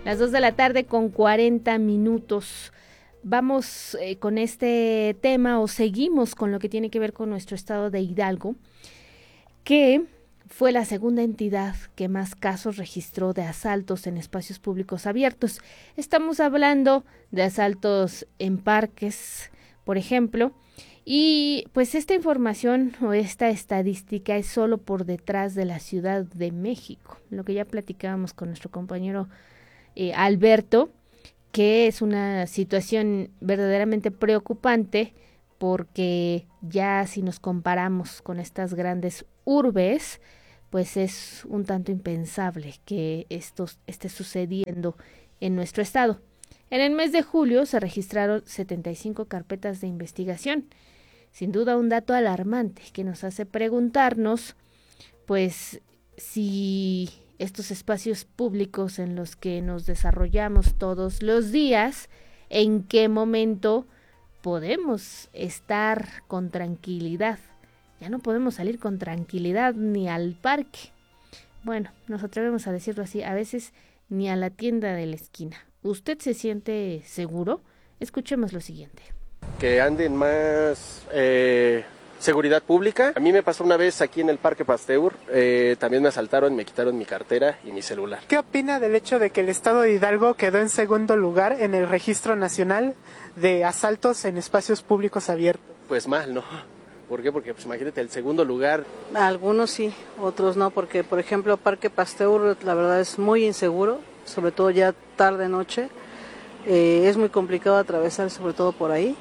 Las 2 de la tarde con 40 minutos. Vamos con este tema o seguimos con lo que tiene que ver con nuestro estado de Hidalgo, que fue la segunda entidad que más casos registró de asaltos en espacios públicos abiertos. Estamos hablando de asaltos en parques, por ejemplo, y pues esta información o esta estadística es solo por detrás de la Ciudad de México, lo que ya platicábamos con nuestro compañero Alberto, que es una situación verdaderamente preocupante porque ya si nos comparamos con estas grandes urbes, pues es un tanto impensable que esto esté sucediendo en nuestro estado. En el mes de julio se registraron 75 carpetas de investigación. Sin duda un dato alarmante que nos hace preguntarnos, pues, si estos espacios públicos en los que nos desarrollamos todos los días, en qué momento podemos estar con tranquilidad. Ya no podemos salir con tranquilidad ni al parque. Bueno, nos atrevemos a decirlo así, a veces ni a la tienda de la esquina. ¿Usted se siente seguro? Escuchemos lo siguiente. Que anden más seguridad pública. A mí me pasó una vez aquí en el Parque Pasteur, también me asaltaron, me quitaron mi cartera y mi celular. ¿Qué opina del hecho de que el estado de Hidalgo quedó en segundo lugar en el Registro Nacional de Asaltos en Espacios Públicos Abiertos? Pues mal, ¿no? ¿Por qué? Porque pues imagínate, el segundo lugar. Algunos sí, otros no, porque por ejemplo Parque Pasteur la verdad es muy inseguro, sobre todo ya tarde noche, es muy complicado atravesar sobre todo por ahí.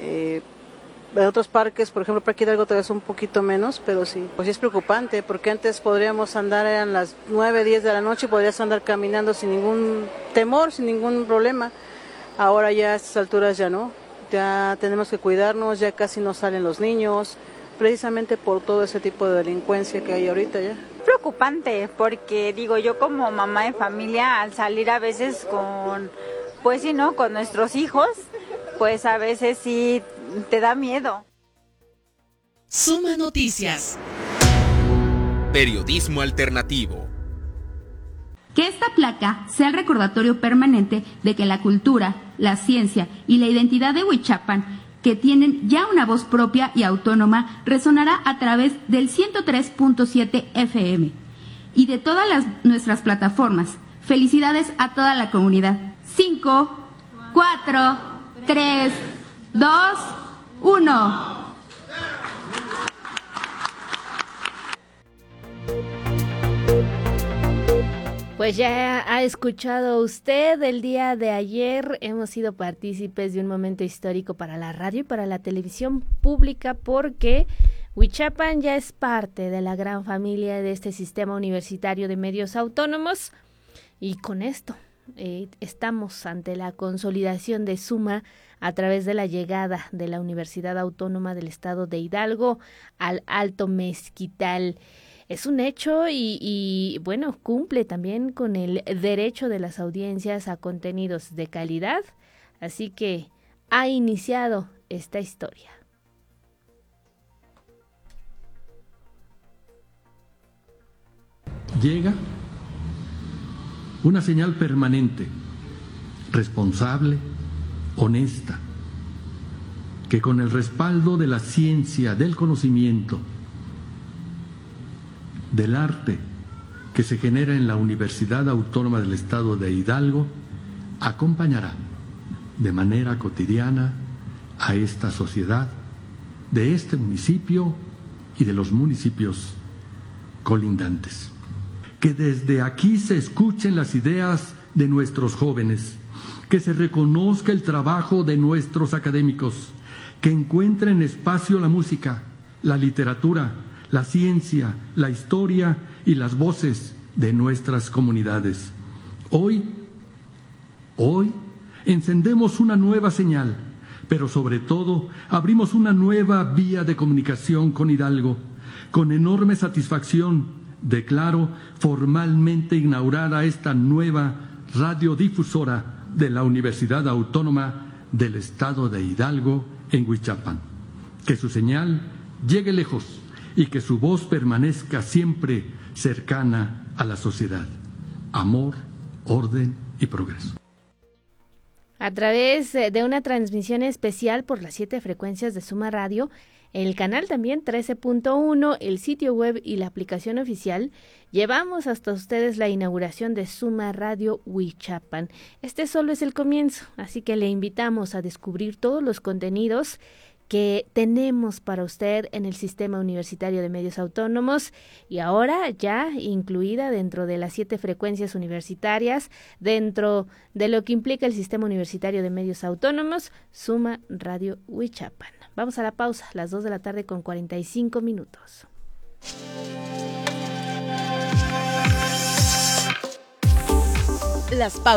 En otros parques, por ejemplo, Parque Hidalgo todavía es un poquito menos, pero sí, pues sí es preocupante, porque antes podríamos andar, eran las 9, 10 de la noche y podrías andar caminando sin ningún temor, sin ningún problema. Ahora ya a estas alturas ya no, ya tenemos que cuidarnos, ya casi no salen los niños, precisamente por todo ese tipo de delincuencia que hay ahorita ya. Preocupante, porque digo, yo como mamá de familia, al salir a veces con, pues sí, ¿no?, con nuestros hijos, pues a veces sí te da miedo. Suma Noticias. Periodismo alternativo. Que esta placa sea el recordatorio permanente de que la cultura, la ciencia y la identidad de Huichapan, que tienen ya una voz propia y autónoma, resonará a través del 103.7 FM y de todas nuestras plataformas. Felicidades a toda la comunidad. 5, 4, 3, 2, 1. Pues ya ha escuchado usted, el día de ayer hemos sido partícipes de un momento histórico para la radio y para la televisión pública, porque Huichapan ya es parte de la gran familia de este sistema universitario de medios autónomos, y con esto estamos ante la consolidación de Suma a través de la llegada de la Universidad Autónoma del Estado de Hidalgo al Alto Mezquital. Es un hecho y bueno, cumple también con el derecho de las audiencias a contenidos de calidad, así que ha iniciado esta historia. Llega una señal permanente, responsable, honesta, que con el respaldo de la ciencia, del conocimiento, del arte que se genera en la Universidad Autónoma del Estado de Hidalgo, acompañará de manera cotidiana a esta sociedad de este municipio y de los municipios colindantes. Que desde aquí se escuchen las ideas de nuestros jóvenes, que se reconozca el trabajo de nuestros académicos, que encuentren espacio la música, la literatura, la ciencia, la historia y las voces de nuestras comunidades. Hoy encendemos una nueva señal, pero sobre todo abrimos una nueva vía de comunicación con Hidalgo. Con enorme satisfacción declaro formalmente inaugurada esta nueva radiodifusora de la Universidad Autónoma del Estado de Hidalgo en Huichapan. Que su señal llegue lejos y que su voz permanezca siempre cercana a la sociedad. Amor, orden y progreso. A través de una transmisión especial por las 7 frecuencias de Suma Radio, el canal también 13.1, el sitio web y la aplicación oficial, llevamos hasta ustedes la inauguración de Suma Radio Huichapan. Este solo es el comienzo, así que le invitamos a descubrir todos los contenidos que tenemos para usted en el Sistema Universitario de Medios Autónomos y ahora ya incluida dentro de las 7 frecuencias universitarias, dentro de lo que implica el Sistema Universitario de Medios Autónomos, Suma Radio Huichapan. Vamos a la pausa, las 2 de la tarde con 45 minutos. Las pausas.